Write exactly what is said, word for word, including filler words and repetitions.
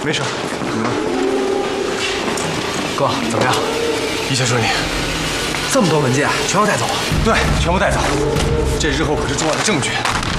没事，怎么了？ 哥，怎么样？ 一切顺利。 这么多文件，全都带走了？ 对，全部带走。这日后可是重要的证据。